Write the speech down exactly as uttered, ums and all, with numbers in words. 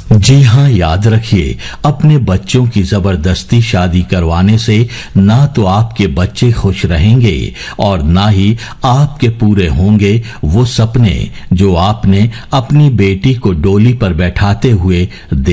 जी हाँ, याद रखिए, अपने बच्चों की जबरदस्ती शादी करवाने से ना तो आपके बच्चे खुश रहेंगे और ना ही आपके पूरे होंगे वो सपने जो आपने अपनी बेटी को डोली पर बैठाते हुए